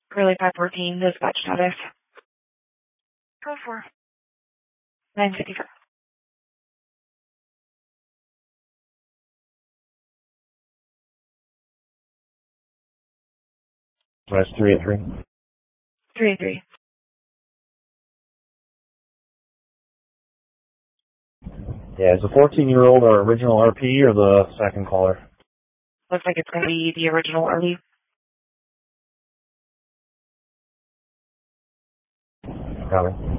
Curly 514, dispatch status. Code 4. 954. That's 383. 383. Yeah, is the 14-year-old our original RP or the second caller? Looks like it's going to be the original early. Copy.